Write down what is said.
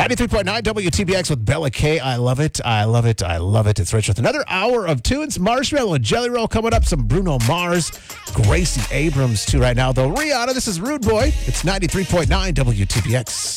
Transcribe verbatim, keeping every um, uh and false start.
ninety-three point nine W T B X with Bella K. I love it. I love it. I love it. It's Rich with another hour of tunes. Marshmallow and Jelly Roll coming up. Some Bruno Mars. Gracie Abrams, too, right now, though. Rihanna, this is Rude Boy. It's ninety-three point nine W T B X.